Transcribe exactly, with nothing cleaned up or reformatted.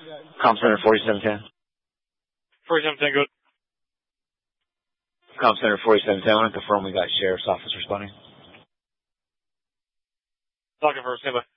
Com Center forty-seven ten. forty-seven ten, good. Com Center forty-seven ten, I want to confirm we got Sheriff's Office responding. Talking for stand by.